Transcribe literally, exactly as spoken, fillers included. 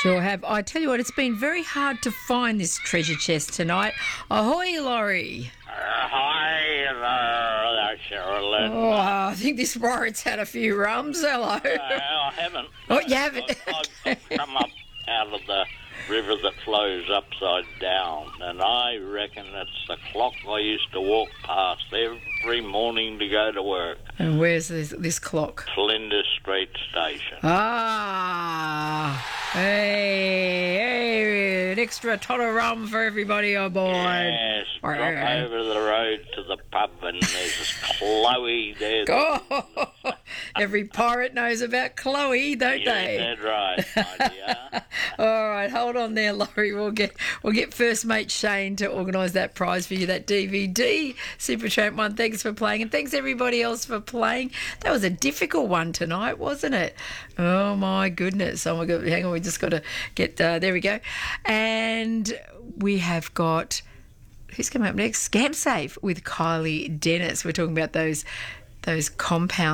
Sure have. I tell you what, it's been very hard to find this treasure chest tonight. Ahoy, Laurie. Uh, hi there, Sherilyn. Oh, I think this warrant's had a few rums. Hello. Uh, I haven't. Oh, you haven't? I've, I've come up out of the river that flows upside down, and I reckon it's the clock I used to walk past every morning to go to work. And where's this, this clock? Flinders Street Station. Ah. Hey, hey, an extra tot of rum for everybody aboard. Yes, drop over the road to the pub and there's Chloe there. Oh, every pirate knows about Chloe, don't Yeah, they? that's right, my dear. All right, hold on there, Laurie. We'll get we'll get first mate Shane to organise that prize for you, that D V D, Supertramp one. Thanks for playing, and thanks everybody else for playing. That was a difficult one tonight, wasn't it? Oh my goodness! Oh my god! Hang on, we just got to get uh, there. We go, and we have got who's coming up next? Scam Safe with Kylie Dennis. We're talking about those those compounds.